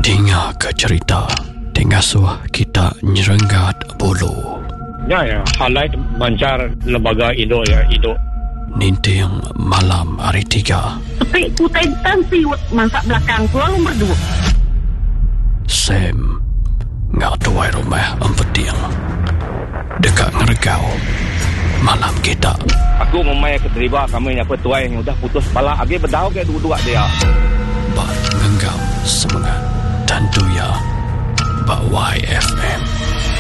Dengar ke cerita Tengasuh kita nyerenggat bulu. Ya, halai bancar lembaga Indo ya, Indo. Ninting malam hari 3. Tapi kutai siwet masak belakang tu lalu berdua. Sam ngak tuai rumah empeting dekat ngeregau malam kita. Aku memang keterima kami yang petuai yang udah putus kepala. Agi berdau ke dua-dua dia. Bak ngenggam semangat dan tuya Bak YFM.